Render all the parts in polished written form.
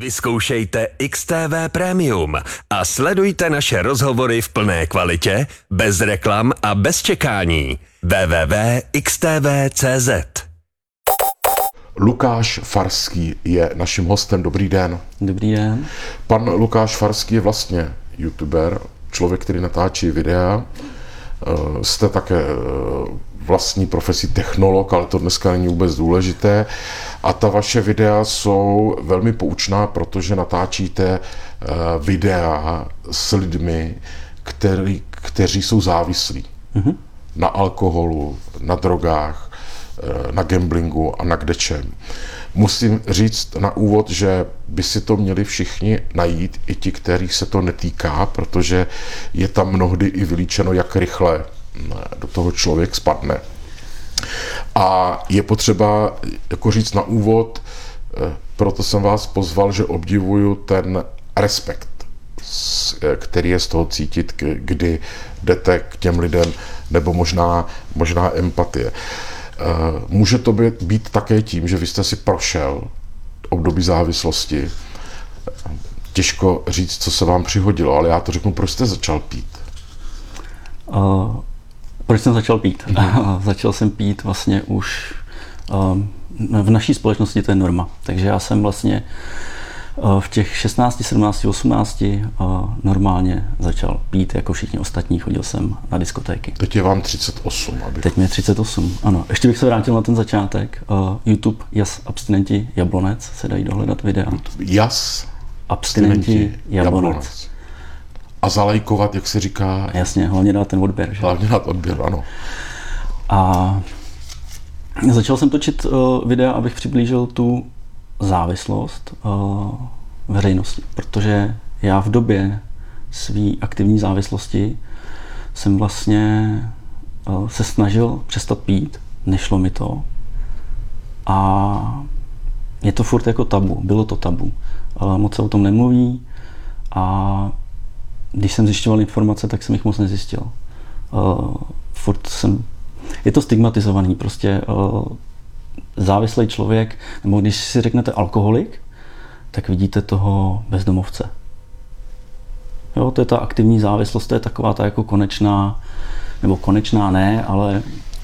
Vyzkoušejte XTV Premium a sledujte naše rozhovory v plné kvalitě, bez reklam a bez čekání. www.xtv.cz. Lukáš Farský je naším hostem. Dobrý den. Dobrý den. Pan Lukáš Farský je vlastně youtuber, člověk, který natáčí videa. Jste také vlastní profesí technolog, ale to dneska není vůbec důležité. A ta vaše videa jsou velmi poučná, protože natáčíte videa s lidmi, kteří jsou závislí na alkoholu, na drogách, na gamblingu a na kdečem. Musím říct na úvod, že by si to měli všichni najít, i ti, kterých se to netýká, protože je tam mnohdy i vylíčeno, jak rychle do toho člověk spadne. A je potřeba jako říct na úvod, proto jsem vás pozval, že obdivuju ten respekt, který je z toho cítit, kdy jdete k těm lidem, nebo možná empatie. Může to být také tím, že vy jste si prošel období závislosti. Těžko říct, co se vám přihodilo, ale já to řeknu, proč jste začal pít? Proč jsem začal pít? Začal jsem pít vlastně už v naší společnosti, to je norma. Takže já jsem vlastně v těch 16, 17, 18 normálně začal pít jako všichni ostatní. Chodil jsem na diskotéky. Teď je vám 38. Teď mi je 38, ano. Ještě bych se vrátil na ten začátek. YouTube Jas Abstinenti Jablonec, se dají dohledat videa. Jas Abstinenti Jablonec. A zalajkovat, jak se říká. Jasně, hlavně dát ten odběr. Že? Hlavně dát odběr, ano. A začal jsem točit videa, abych přiblížil tu závislost veřejnosti, protože já v době své aktivní závislosti jsem vlastně se snažil přestat pít, nešlo mi to a je to furt jako tabu, bylo to tabu. Moc se o tom nemluví a když jsem zjišťoval informace, tak jsem jich moc nezjistil. Je to stigmatizovaný, prostě závislý člověk, nebo když si řeknete alkoholik, tak vidíte toho bezdomovce. Jo, to je ta aktivní závislost, to je taková ta jako konečná, nebo konečná ne, ale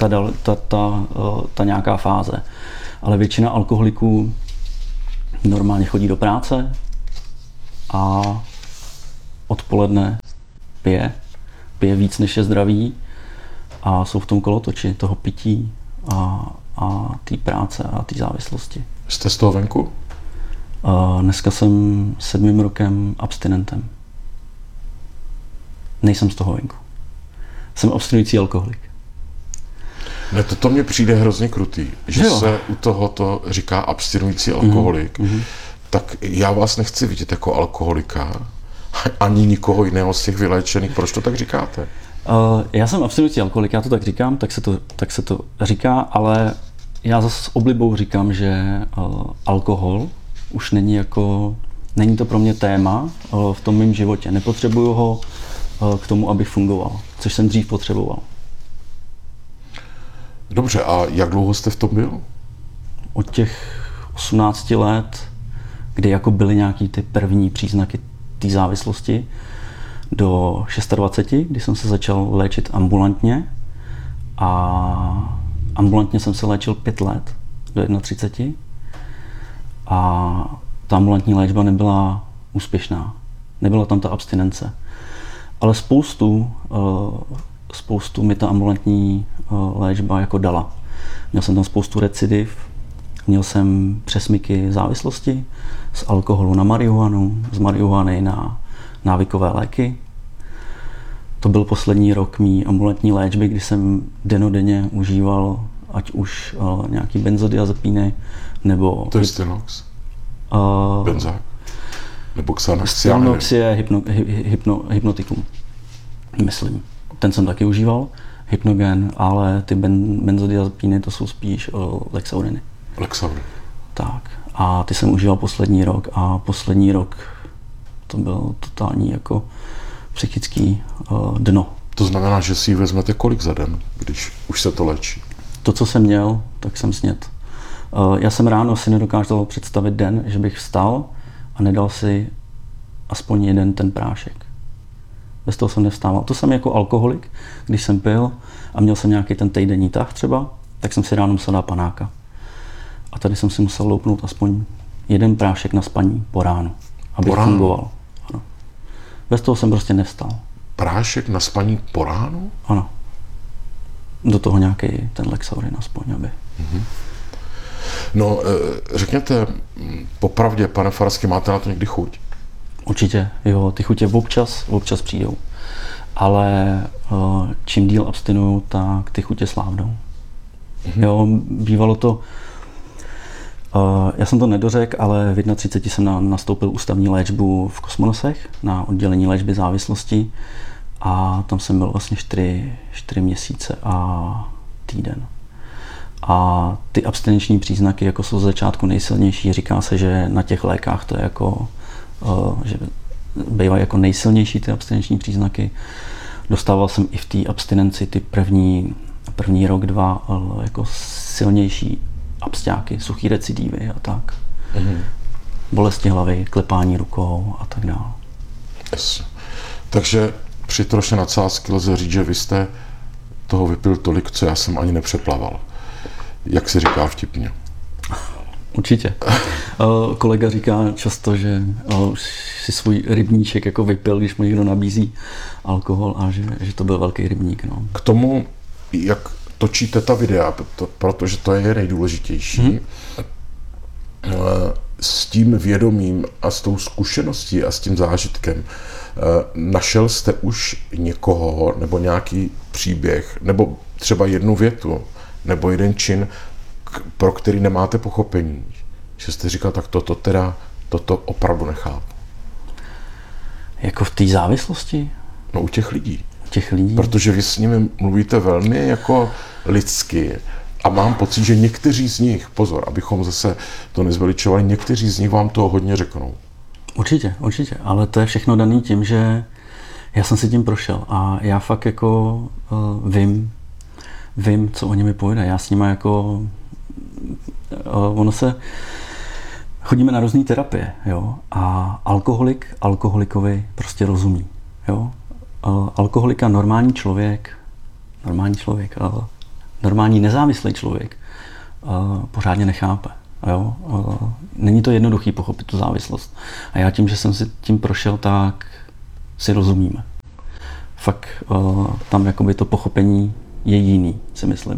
ta nějaká fáze. Ale většina alkoholiků normálně chodí do práce a odpoledne pije víc, než je zdravý a jsou v tom kolotoči toho pití a té práce a té závislosti. Jste z toho venku? Dneska jsem 7. rokem abstinentem. Nejsem z toho venku. Jsem abstinující alkoholik. Ne, to mně přijde hrozně krutý, že se u tohoto říká abstinující alkoholik. Tak já vás nechci vidět jako alkoholika, ani nikoho jiného z těch vyléčených. Proč to tak říkáte? Já jsem abstinující alkoholik, já to tak říkám, tak se to říká, ale já zase s oblibou říkám, že alkohol už není to pro mě téma v tom mém životě. Nepotřebuju ho k tomu, abych fungoval, což jsem dřív potřeboval. Dobře, a jak dlouho jste v tom byl? Od těch 18 let, kdy jako byly nějaký ty první příznaky té závislosti, do 26, kdy jsem se začal léčit ambulantně a ambulantně jsem se léčil 5 let, do 31 a ta ambulantní léčba nebyla úspěšná, nebyla tam ta abstinence, ale spoustu mi ta ambulantní léčba jako dala. Měl jsem tam spoustu recidiv, měl jsem přesmyky závislosti z alkoholu na marihuanu, z marihuany na návykové léky. To byl poslední rok mý ambulantní léčby, kdy jsem dennodenně užíval ať už nějaký benzodiazepíny, nebo... To je Stenox? Benzák? Nebo Xanax? Stenox je hypnotikum, myslím. Ten jsem taky užíval, hypnogen, ale ty benzodiazepíny to jsou spíš Lexauriny. Lexauriny. Tak. A ty jsem užíval poslední rok a poslední rok to bylo totální jako psychický dno. To znamená, že si ji vezmete kolik za den, když už se to léčí? To, co jsem měl, tak jsem snědl. Já jsem ráno si nedokázal představit den, že bych vstal a nedal si aspoň jeden ten prášek. Bez toho jsem nevstával. To jsem jako alkoholik, když jsem pil a měl jsem nějaký ten týdenní tah třeba, tak jsem si ráno musel dát panáka. A tady jsem si musel loupnout aspoň jeden prášek na spaní po ránu, aby fungoval. Ano. Bez toho jsem prostě nevstal. Prášek na spaní po ránu? Ano. Do toho nějaký ten Lexaurin aspoň, aby. No, řekněte, popravdě, pane Farský, máte na to někdy chuť? Určitě, jo, ty chutě občas přijdou. Ale čím díl abstinuju, tak ty chutě slávnou. Jo, bývalo to, já jsem to nedořekl, ale v 31 jsem nastoupil ústavní léčbu v Kosmonosech na oddělení léčby závislosti a tam jsem byl vlastně 4 měsíce a týden. A ty abstinenční příznaky jako jsou z začátku nejsilnější. Říká se, že na těch lékách to je jako, že bývají jako nejsilnější ty abstinenční příznaky. Dostával jsem i v té abstinenci ty první rok, 2 jako silnější absťáky, suchý recidívy a tak. Bolesti hlavy, klepání rukou a tak dále. Yes. Takže při troše nadsázky lze říct, že vy jste toho vypil tolik, co já jsem ani nepřeplaval. Jak se říká vtipně. Určitě. Kolega říká často, že už si svůj rybníček jako vypil, když mu někdo nabízí alkohol a že to byl velký rybník. No. K tomu, jak točíte ta videa, protože to je nejdůležitější, s tím vědomím a s tou zkušeností a s tím zážitkem našel jste už někoho nebo nějaký příběh, nebo třeba jednu větu, nebo jeden čin, pro který nemáte pochopení, že jste říkal, tak toto opravdu nechápu. Jako v té závislosti? No u těch lidí. Těch lidí? Protože vy s nimi mluvíte velmi jako lidsky a mám pocit, že někteří z nich, pozor, abychom zase to nezveličovali, někteří z nich vám toho hodně řeknou. Určitě, ale to je všechno daný tím, že já jsem si tím prošel a já fakt jako vím, co o nimi půjde. Já s nimi jako chodíme na různé terapie, jo, a alkoholikovi prostě rozumí, jo. Alkoholika normální normální nezávislý člověk pořádně nechápe, jo. Není to jednoduchý pochopit tu závislost. A já tím, že jsem si tím prošel, tak si rozumíme. Fakt tam jakoby to pochopení je jiný, si myslím.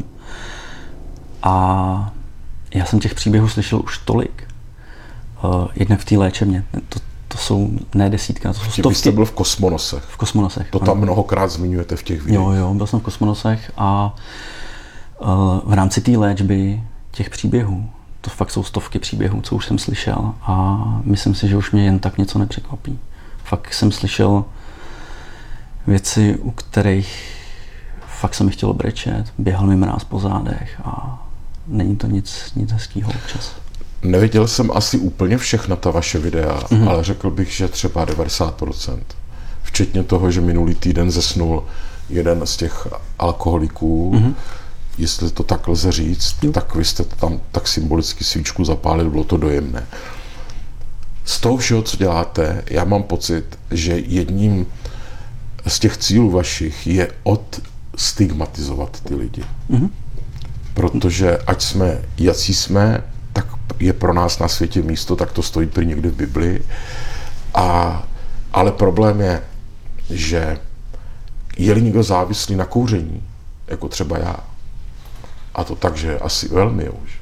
A já jsem těch příběhů slyšel už tolik. Jednak v té léčebně. To jsou ne desítka, to jsou stovky. Vy jste byl v Kosmonosech. V Kosmonosech. To tam mnohokrát zmiňujete v těch videích. Jo, byl jsem v Kosmonosech a v rámci té léčby těch příběhů, to fakt jsou stovky příběhů, co už jsem slyšel a myslím si, že už mě jen tak něco nepřekvapí. Fakt jsem slyšel věci, u kterých fakt se mi chtělo brečet, běhal mi mráz po zádech a není to nic hezkýho občas. Neviděl jsem asi úplně všechna ta vaše videa, ale řekl bych, že třeba 90%. Včetně toho, že minulý týden zesnul jeden z těch alkoholiků, jestli to tak lze říct, tak vy jste tam tak symbolicky svíčku zapálil, bylo to dojemné. Z toho všeho, co děláte, já mám pocit, že jedním z těch cílů vašich je odstigmatizovat ty lidi. Protože ať jsme, jací jsme, tak je pro nás na světě místo, tak to stojí prý někde v Biblii. Ale problém je, že je-li někdo závislý na kouření, jako třeba já, a to tak, že asi velmi už,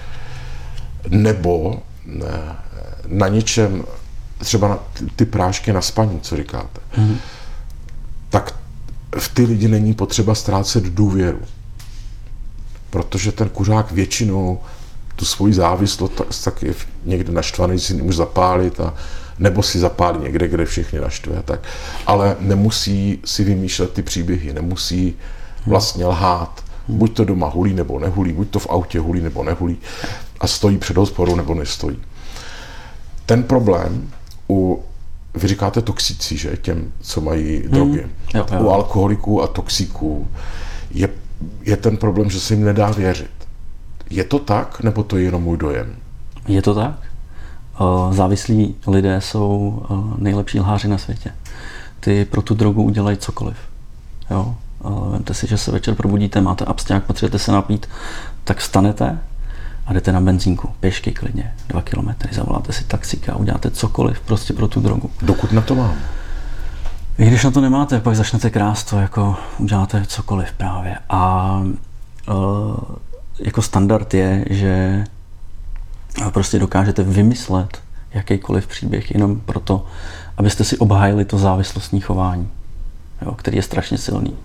nebo na něčem, třeba na ty prášky na spaní, co říkáte, tak v ty lidi není potřeba ztrácet důvěru. Protože ten kuřák většinou tu svoji závislost tak je někde naštvaný, si nemůže zapálit, nebo si zapálí někde, kde všechny naštve. Tak. Ale nemusí si vymýšlet ty příběhy, nemusí vlastně lhát. Buď to doma hulí nebo nehulí, buď to v autě hulí nebo nehulí a stojí před hospodou nebo nestojí. Ten problém vy říkáte toxici, že? Těm, co mají drogy. Jo. U alkoholiků a toxiků je ten problém, že se jim nedá věřit. Je to tak, nebo to je jenom můj dojem? Je to tak. Závislí lidé jsou nejlepší lháři na světě. Ty pro tu drogu udělají cokoliv. Jo? Vemte si, že se večer probudíte, máte absťák, potřebujete se napít, tak vstanete a jdete na benzínku, pěšky klidně, 2 kilometry, zavoláte si taxíka a uděláte cokoliv prostě pro tu drogu. Dokud na to mám. I když na to nemáte, pak začnete krást to, jako uděláte cokoliv právě. A jako standard je, že prostě dokážete vymyslet jakýkoliv příběh jenom proto, abyste si obhájili to závislostní chování, jo, který je strašně silný.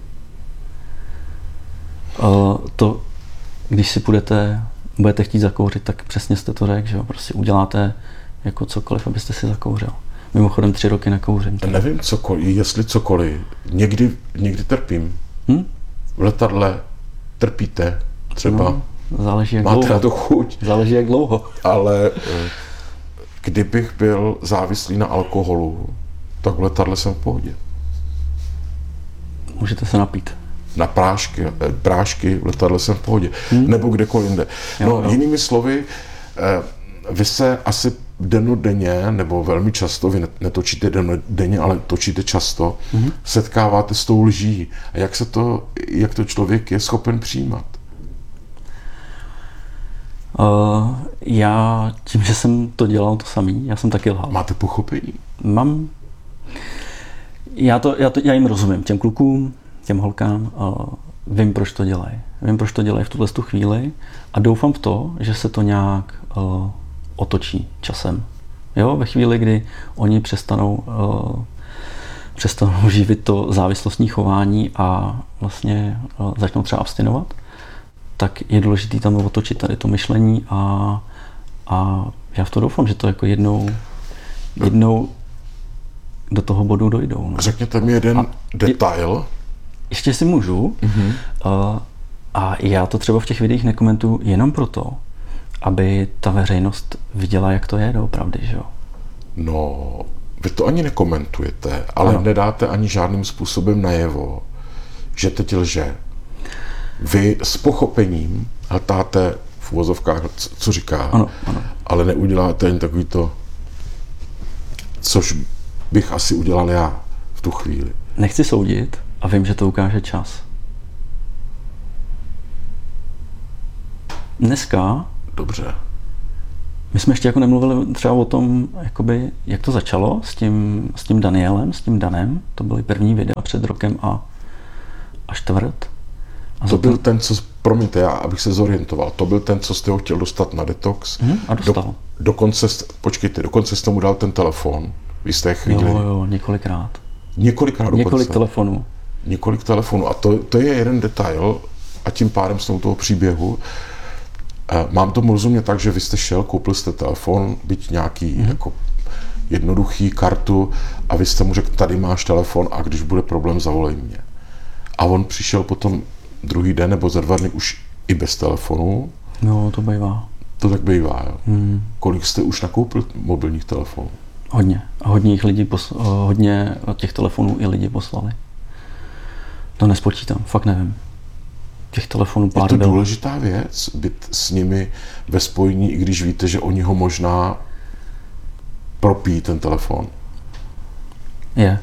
To, když si budete chtít zakouřit, tak přesně jste to řekl, že jo, prostě uděláte jako cokoliv, abyste si zakouřil. Mimochodem 3 roky nekouřím. Nevím, jestli cokoliv. Někdy trpím. V letadle trpíte třeba. No, záleží jak máte dlouho. na to chuť. Záleží jak dlouho. Ale kdybych byl závislý na alkoholu, tak v letadle jsem v pohodě. Můžete se napít. Na prášky v letadle jsem v pohodě. Nebo kdekoliv jinde. No, jinými slovy, vy se asi dennodenně, nebo velmi často, vy netočíte dennodenně, ale točíte často, setkáváte s tou lží. A jak to člověk je schopen přijímat? Já tím, že jsem to dělal to samý, já jsem taky lhal. Máte pochopení? Mám. Já jim rozumím, těm klukům, těm holkám, vím, proč to dělají. Vím, proč to dělají v tuhle chvíli a doufám v to, že se to nějak otočí časem. Jo, ve chvíli, kdy oni přestanou živit to závislostní chování a vlastně začnou třeba abstinovat, tak je důležité tam otočit tady to myšlení a já v to doufám, že to jako jednou do toho bodu dojdou. No. Řekněte mi jeden detail. Ještě si můžu. A já to třeba v těch videích nekomentuju jenom proto, aby ta veřejnost viděla, jak to je doopravdy, že jo? No, vy to ani nekomentujete, ale ano. Nedáte ani žádným způsobem najevo, že teď lže. Vy s pochopením hltáte v uvozovkách, co říká, ano. Ale neuděláte ani takový to, což bych asi udělal já v tu chvíli. Nechci soudit a vím, že to ukáže čas. Dneska dobře. My jsme ještě jako nemluvili třeba o tom, jakoby, jak to začalo s tím Danielem, s tím Danem. To byly první videa před rokem a čtvrt. A to byl ten, co, promiňte, abych se zorientoval, to byl ten, co jste ho chtěl dostat na detox. A dostal. Dokonce jste mu dal ten telefon v jisté chvíli. Jo, několikrát. Několik telefonů. Několik telefonů. A to je jeden detail a tím pádem z toho příběhu mám to rozumět tak, že vy jste šel, koupil jste telefon, byť nějaký jako jednoduchý kartu a vy jste mu řekl, tady máš telefon a když bude problém, zavolej mě. A on přišel potom druhý den nebo za 2 dny už i bez telefonu. No, to bývá. To tak bývá, jo. Kolik jste už nakoupil mobilních telefonů? Hodně. A hodně těch telefonů i lidi poslali. To nespočítám, fakt nevím. Těch telefonů pár bylo. Je to důležitá věc, být s nimi ve spojení, i když víte, že oni ho možná propíjí ten telefon. Je.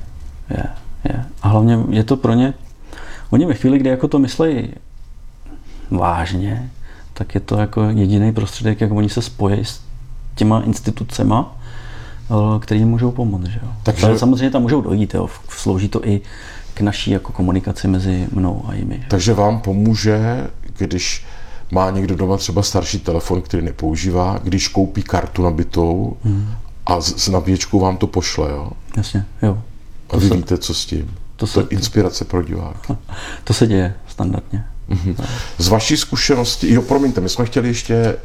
A hlavně je to pro ně, oni ve chvíli, kdy jako to myslejí vážně, tak je to jako jediný prostředek, jak oni se spojí s těma institucema, který jim můžou pomoct. Že jo? Takže samozřejmě tam můžou dojít, jo? Slouží to i k naší jako komunikaci mezi mnou a jimi. Že? Takže vám pomůže, když má někdo doma třeba starší telefon, který nepoužívá, když koupí kartu nabitou a s nabíječkou vám to pošle, jo? Jasně, jo. A vy víte, co s tím. To je inspirace pro diváky. To se děje standardně. Z vaší zkušenosti, jo, promiňte, my jsme chtěli ještě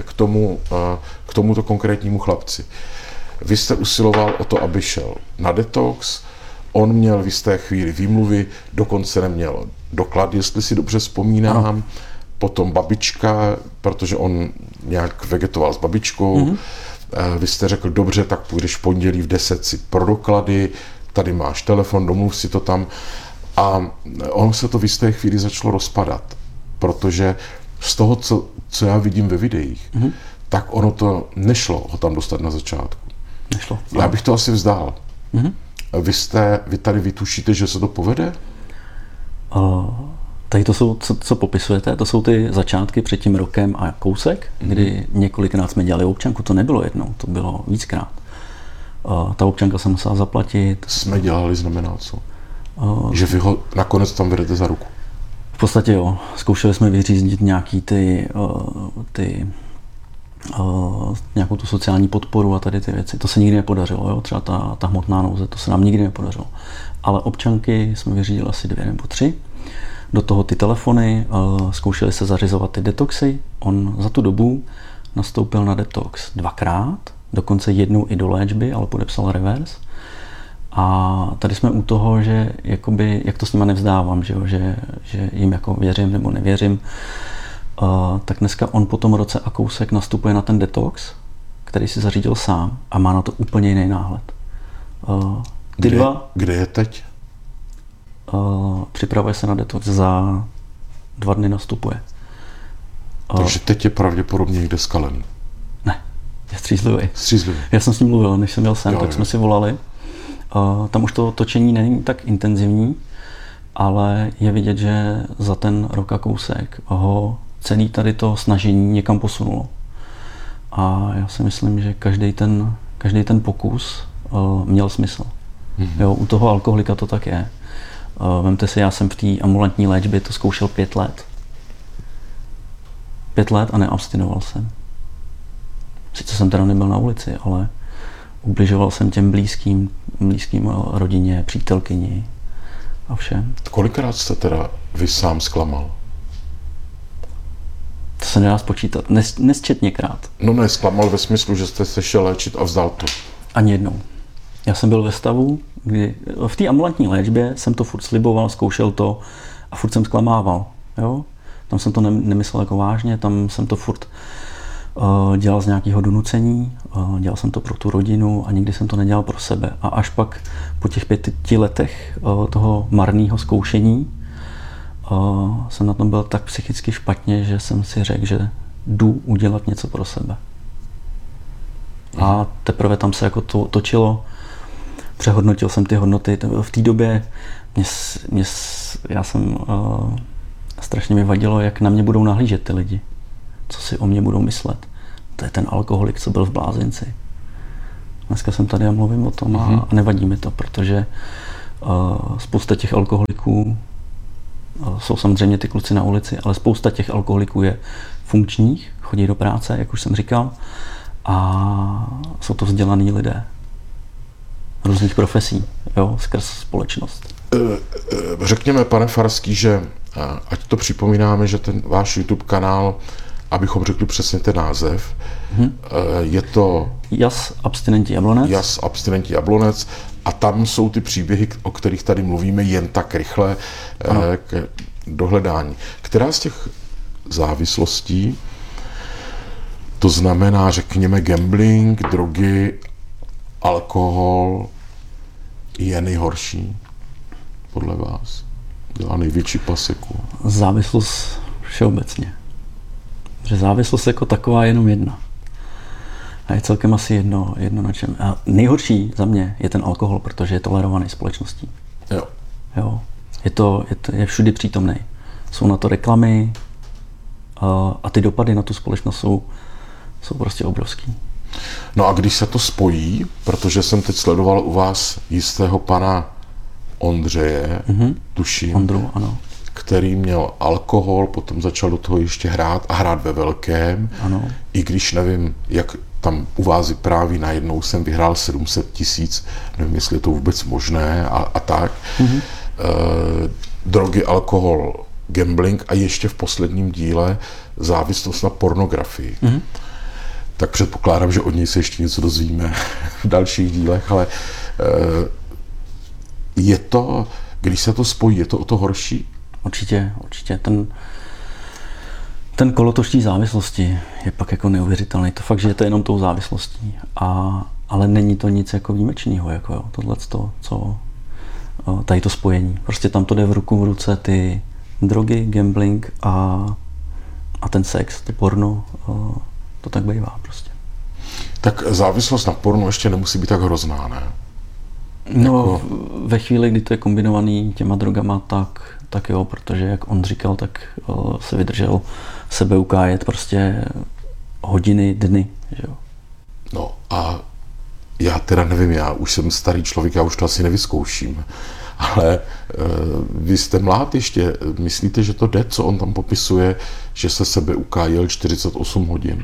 k tomuto konkrétnímu chlapci. Vy jste usiloval o to, aby šel na detox, on měl v jisté chvíli výmluvy, dokonce neměl doklad, jestli si dobře vzpomínám, ano. Potom babička, protože on nějak vegetoval s babičkou, vy jste řekl, dobře, tak půjdeš v pondělí v 10 si pro doklady, tady máš telefon, domluv si to tam. A ono se to v jisté chvíli začalo rozpadat, protože z toho, co já vidím ve videích, tak ono to nešlo ho tam dostat na začátku. Nešlo. Já bych to asi vzdál. Vy tady vytušíte, že se to povede? Tady to jsou, co popisujete, to jsou ty začátky před tím rokem a kousek, kdy několikrát jsme dělali občanku, to nebylo jednou, to bylo víckrát. Ta občanka se musela zaplatit. Jsme dělali znamená co? Že vy ho nakonec tam vedete za ruku. V podstatě jo, zkoušeli jsme vyříznit nějaký nějakou tu sociální podporu a tady ty věci. To se nikdy nepodařilo, jo? Třeba ta hmotná nouze, to se nám nikdy nepodařilo. Ale občanky jsme vyřídili asi 2 nebo 3. Do toho ty telefony, zkoušeli se zařizovat ty detoxy. On za tu dobu nastoupil na detox 2krát, dokonce jednou i do léčby, ale podepsal reverse. A tady jsme u toho, že jakoby, jak to s nima nevzdávám, že jim jako věřím nebo nevěřím, tak dneska on po tom roce a kousek nastupuje na ten detox, který si zařídil sám a má na to úplně jiný náhled. Kde je teď? Připravuje se na detox, za 2 dny nastupuje. Takže teď je pravděpodobně někde skalen. Ne, je střízlivý. Střízlivý. Já jsem s ním mluvil, než jsem jel sem, Jo. jsme si volali. Tam už to točení není tak intenzivní, ale je vidět, že za ten rok a kousek ho celý tady to snažení někam posunulo. A já si myslím, že každý ten pokus měl smysl. Jo, u toho alkoholika to tak je. Vemte si, já jsem v té ambulantní léčbě to zkoušel 5 let. 5 let a neabstinoval jsem. Sice jsem teda nebyl na ulici, ale ubližoval jsem těm blízkým rodině, přítelkyni a všem. Kolikrát jste teda vy sám zklamal? To se nedá spočítat. Nesčetněkrát. No ne, zklamal ve smyslu, že jste se šel léčit a vzdal to. Ani jednou. Já jsem byl ve stavu, kdy v té ambulantní léčbě jsem to furt sliboval, zkoušel to a furt jsem zklamával. Jo? Tam jsem to nemyslel jako vážně, tam jsem to furt dělal z nějakého donucení, dělal jsem to pro tu rodinu a nikdy jsem to nedělal pro sebe. A až pak po těch 5 letech toho marného zkoušení jsem na tom byl tak psychicky špatně, že jsem si řekl, že jdu udělat něco pro sebe. A teprve tam se jako to točilo, přehodnotil jsem ty hodnoty. V té době strašně mi vadilo, jak na mě budou nahlížet ty lidi. Co si o mě budou myslet. To je ten alkoholik, co byl v blázinci. Dneska jsem tady a mluvím o tom a nevadí mi to, protože spousta těch alkoholiků jsou samozřejmě ty kluci na ulici, ale spousta těch alkoholiků je funkčních, chodí do práce, jak už jsem říkal, a jsou to vzdělaný lidé různých profesí, jo, skrz společnost. Řekněme, pane Farský, že ať to připomínáme, že ten váš YouTube kanál, abychom řekli přesně ten název, je to Jas abstinenti Jablonec. Jas abstinenti Jablonec a tam jsou ty příběhy, o kterých tady mluvíme jen tak rychle k dohledání. Která z těch závislostí, to znamená, řekněme, gambling, drogy, alkohol, je nejhorší podle vás? Dělá největší paseku? Závislost všeobecně. Že závislost jako taková je jenom jedna. A je celkem asi jedno na čem. A nejhorší za mě je ten alkohol, protože je tolerovaný společností. Jo. Je všudy přítomný. Jsou na to reklamy a ty dopady na tu společnost jsou prostě obrovský. No a když se to spojí, protože jsem teď sledoval u vás jistého pana Ondřeje, tuším, Ondru, ano. který měl alkohol, potom začal do toho ještě hrát a hrát ve velkém. Ano. I když nevím, jak tam u vás vypráví, najednou jsem vyhrál 700 000, nevím, jestli je to vůbec možné a tak. Drogy, alkohol, gambling a ještě v posledním díle závislost na pornografii. Tak předpokládám, že od něj se ještě něco dozvíme v dalších dílech, ale je to, když se to spojí, je to o to horší? Určitě. Ten kolotoč té závislosti je pak jako neuvěřitelný. To fakt, že je to jenom tou závislostí. Ale není to nic jako výjimečného, jako jo, tohleto, co tady to spojení. Prostě tam to jde v ruku v ruce ty drogy, gambling a ten sex, to porno, To tak bývá prostě. Tak závislost na pornu ještě nemusí být tak hrozná, ne? No, ve chvíli, kdy to je kombinovaný těma drogama, tak jo, protože jak on říkal, tak se vydržel sebeukájet prostě hodiny, dny, že jo. No a já teda nevím, já už jsem starý člověk, já už to asi nevyzkouším, ale vy jste mlád ještě, myslíte, že to jde, co on tam popisuje, že se sebeukájel 48 hodin?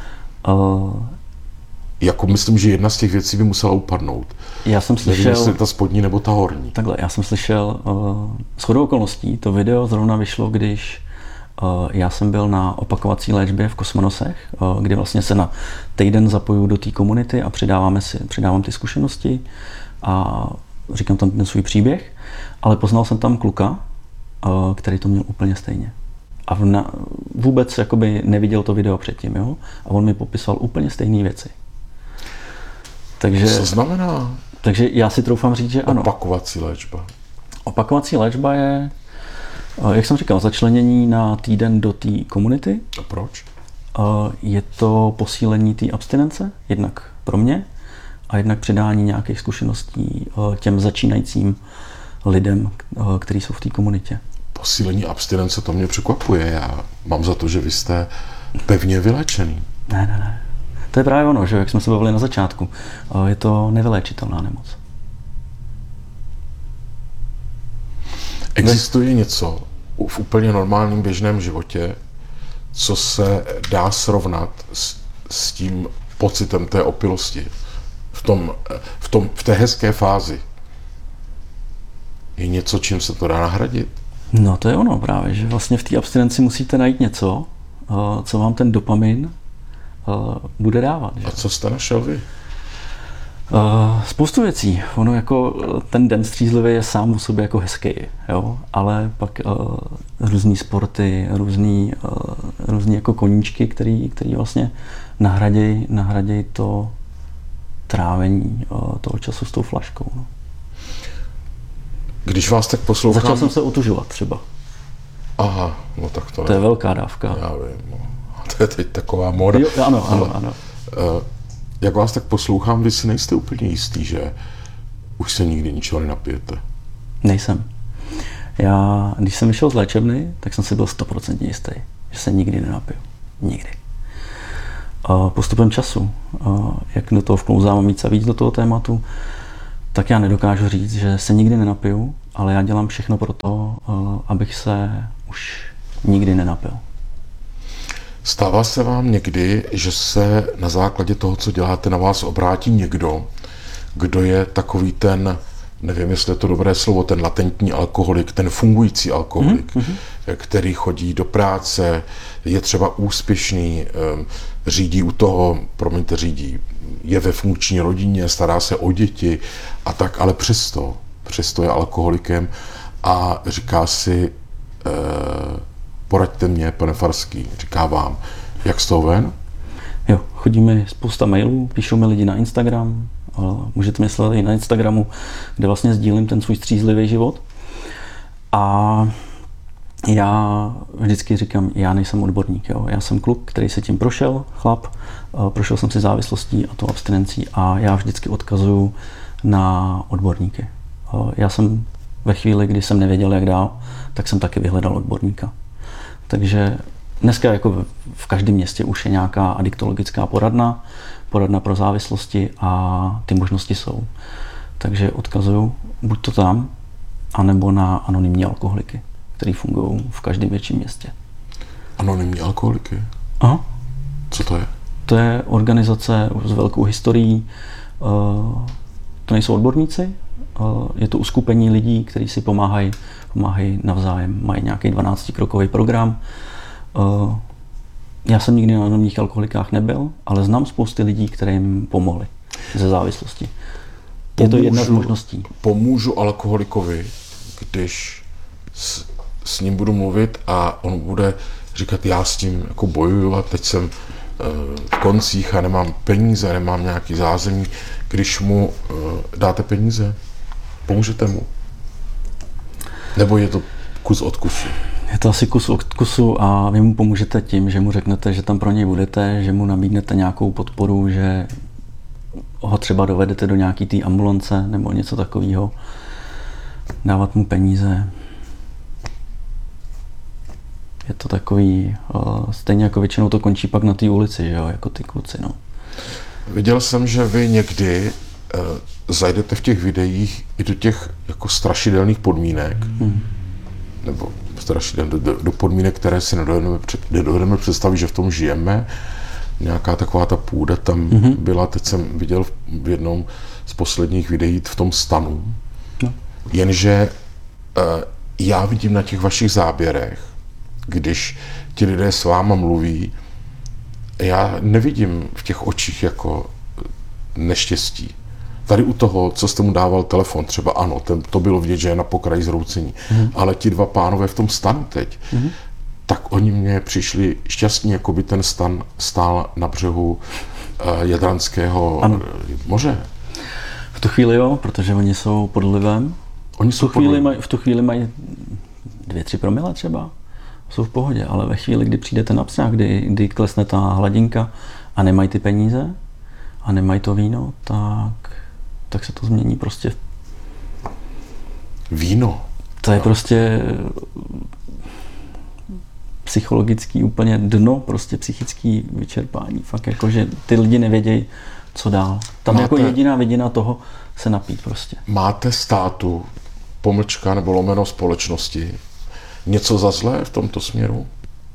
Jako myslím, že jedna z těch věcí by musela upadnout. Já jsem slyšel... Nevím, jestli ta spodní nebo ta horní. Takhle, já jsem slyšel, shodou okolností, to video zrovna vyšlo, když já jsem byl na opakovací léčbě v Kosmonosech, kdy vlastně se na týden zapojuju do té komunity a přidávám ty zkušenosti a říkám tam ten svůj příběh, ale poznal jsem tam kluka, který to měl úplně stejně. A vůbec jakoby neviděl to video předtím, jo? A on mi popisoval úplně stejné věci. Takže, co znamená? Takže já si troufám říct, že ano. Opakovací léčba. Opakovací léčba je, jak jsem říkal, začlenění na týden do té komunity. A proč? Je to posílení té abstinence, jednak pro mě, a jednak předání nějakých zkušeností těm začínajícím lidem, kteří jsou v té komunitě. Posílení abstinence, to mě překvapuje. Já mám za to, že vy jste pevně vylečený. Ne. To je právě ono, že jak jsme se bavili na začátku. Je to nevyléčitelná nemoc. Existuje něco v úplně normálním běžném životě, co se dá srovnat s tím pocitem té opilosti v té hezké fázi? Je něco, čím se to dá nahradit? No to je ono právě, že vlastně v té abstinenci musíte najít něco, co vám ten dopamin bude dávat. Že? A co jste našel vy? Spoustu věcí. Ono jako ten den střízlivý je sám o sobě jako hezký, jo? Ale pak různý sporty, různý jako koníčky, který vlastně nahradějí to trávení toho času s tou flaškou. No. Když vás tak poslouchám... Začal jsem se otužovat třeba. Aha, no tak to je velká dávka. Já vím, no. To je teď taková móda. Jo, ano. Jak vás tak poslouchám, vy si nejste úplně jistý, že už se nikdy ničeho nenapijete? Nejsem. Já, když jsem vyšel z léčebny, tak jsem si byl 100% jistý, že se nikdy nenapiju. Nikdy. Postupem času, jak do toho vklouzávám víc a víc do toho tématu, tak já nedokážu říct, že se nikdy nenapiju, ale já dělám všechno pro to, abych se už nikdy nenapil. Stává se vám někdy, že se na základě toho, co děláte, na vás obrátí někdo, kdo je takový ten, nevím, jestli je to dobré slovo, ten latentní alkoholik, ten fungující alkoholik, který chodí do práce, je třeba úspěšný, řídí u toho, je ve funkční rodině, stará se o děti a tak, ale přesto je alkoholikem a říká si, poraďte mě, pane Farský, říká vám, jak z toho ven? Jo, chodí mi spousta mailů, píšou mi lidi na Instagram, můžete mě sledovat i na Instagramu, kde vlastně sdílím ten svůj střízlivý život. A já vždycky říkám, já nejsem odborník, jo. Já jsem kluk, který se tím prošel, chlap, prošel jsem si závislostí a tou abstinencí a já vždycky odkazuju na odborníky. Já jsem ve chvíli, kdy jsem nevěděl, jak dál, tak jsem taky vyhledal odborníka. Takže dneska jako v každém městě už je nějaká adiktologická poradna pro závislosti a ty možnosti jsou. Takže odkazuju buď to tam, anebo na anonymní alkoholiky, který fungují v každém větším městě. Anonymní alkoholiky? Aha. Co to je? To je organizace s velkou historií. To nejsou odborníci, je to uskupení lidí, kteří si pomáhají navzájem. Mají nějaký 12-krokový program. Já jsem nikdy na anonymních alkoholikách nebyl, ale znám spousty lidí, které jim pomohli ze závislosti. Je to jedna z možností. Pomůžu alkoholikovi, když s ním budu mluvit a on bude říkat, já s tím jako bojuju a teď jsem v koncích a nemám peníze, nemám nějaký zázemí. Když mu dáte peníze, pomůžete mu? Nebo je to kus od kusu? Je to asi kus od kusu a vy mu pomůžete tím, že mu řeknete, že tam pro něj budete, že mu nabídnete nějakou podporu, že ho třeba dovedete do nějaký té ambulance nebo něco takového. Dávat mu peníze. Je to takový, stejně jako většinou to končí pak na té ulici, že jo, jako ty kluci, no. Viděl jsem, že vy někdy zajdete v těch videích i do těch jako strašidelných podmínek, nebo do podmínek, které si nedovedeme představit, že v tom žijeme. Nějaká taková ta půda tam byla, teď jsem viděl v jednom z posledních videí v tom stanu. No. Jenže já vidím na těch vašich záběrech, když ti lidé s váma mluví, já nevidím v těch očích jako neštěstí. Tady u toho, co jste mu dával telefon, třeba ano, to bylo vidět, že je na pokraji zhroucení, ale ti dva pánové v tom stanu teď, tak oni mně přišli šťastní, jako by ten stan stál na břehu Jadranského moře. V tu chvíli jo, protože oni jsou pod vlivem. V tu chvíli mají 2-3 promile třeba. Jsou v pohodě, ale ve chvíli, kdy přijde ten absťák, kdy klesne ta hladinka a nemají ty peníze a nemají to víno, tak se to změní prostě. Víno? To je prostě psychologický úplně dno, prostě psychický vyčerpání. Fakt jako, že ty lidi nevědějí, co dál. Tam jako jediná vidina toho se napít prostě. Máte státu, pomlčka nebo lomeno společnosti, něco za zlé v tomto směru?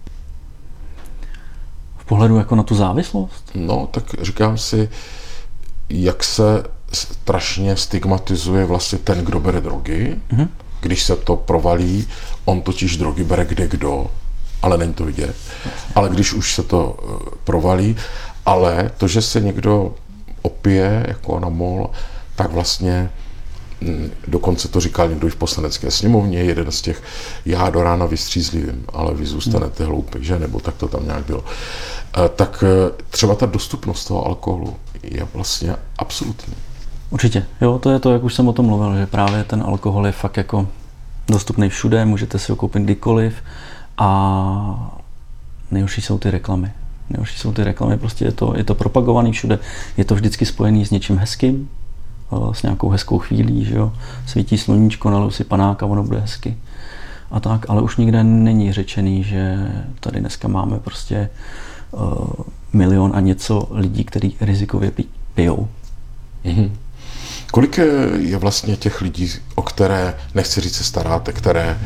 V pohledu jako na tu závislost? No, tak říkám si, jak se strašně stigmatizuje vlastně ten, kdo bere drogy. Když se to provalí, on totiž drogy bere kdekdo, ale není to vidět. Ale když už se to provalí, ale to, že se někdo opije jako na mol, tak vlastně dokonce to říkal někdo i v Poslanecké sněmovně, jeden z těch, já do rána vystřízlivým, ale vy zůstanete hloupí, že? Nebo tak to tam nějak bylo. Tak třeba ta dostupnost toho alkoholu je vlastně absolutní. Určitě. Jo, to je to, jak už jsem o tom mluvil, že právě ten alkohol je fakt jako dostupný všude, můžete si ho koupit kdykoliv a nejhorší jsou ty reklamy. Prostě je to propagovaný všude, je to vždycky spojený s něčím hezkým, s nějakou hezkou chvílí, že jo. Svítí sluníčko, naliju si panáka, ono bude hezky. A tak, ale už nikde není řečený, že tady dneska máme prostě 1 milion a něco lidí, kteří rizikově pijou. Kolik je vlastně těch lidí, o které, nechci říct se staráte, které